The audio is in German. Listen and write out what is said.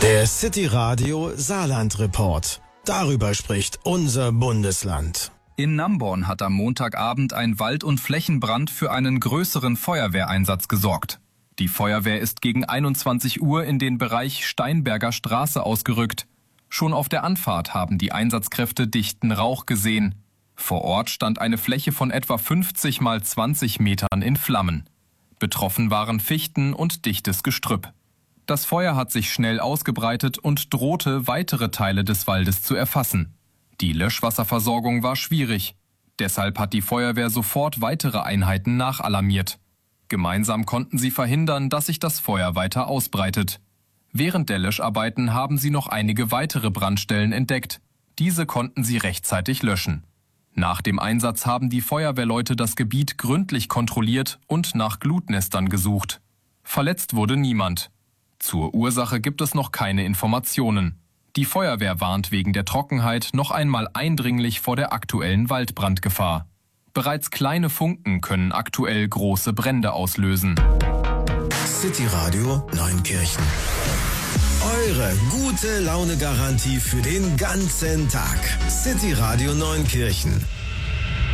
Der City Radio Saarland Report. Darüber spricht unser Bundesland. In Namborn hat am Montagabend ein Wald- und Flächenbrand für einen größeren Feuerwehreinsatz gesorgt. Die Feuerwehr ist gegen 21 Uhr in den Bereich Steinberger Straße ausgerückt. Schon auf der Anfahrt haben die Einsatzkräfte dichten Rauch gesehen. Vor Ort stand eine Fläche von etwa 50 mal 20 Metern in Flammen. Betroffen waren Fichten und dichtes Gestrüpp. Das Feuer hat sich schnell ausgebreitet und drohte, weitere Teile des Waldes zu erfassen. Die Löschwasserversorgung war schwierig. Deshalb hat die Feuerwehr sofort weitere Einheiten nachalarmiert. Gemeinsam konnten sie verhindern, dass sich das Feuer weiter ausbreitet. Während der Löscharbeiten haben sie noch einige weitere Brandstellen entdeckt. Diese konnten sie rechtzeitig löschen. Nach dem Einsatz haben die Feuerwehrleute das Gebiet gründlich kontrolliert und nach Glutnestern gesucht. Verletzt wurde niemand. Zur Ursache gibt es noch keine Informationen. Die Feuerwehr warnt wegen der Trockenheit noch einmal eindringlich vor der aktuellen Waldbrandgefahr. Bereits kleine Funken können aktuell große Brände auslösen. City Radio Neunkirchen. Eure gute Laune-Garantie für den ganzen Tag. City Radio Neunkirchen.